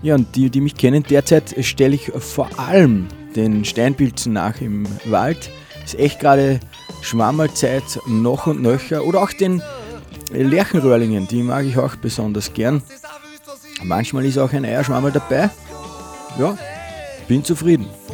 Ja, und die mich kennen, derzeit stelle ich vor allem den Steinpilzen nach im Wald. Ist echt gerade Schwammerlzeit, noch und nöcher. Oder auch den Lerchenröhrlingen, die mag ich auch besonders gern. Manchmal ist auch ein Eierschwammerl dabei. Ja, bin zufrieden.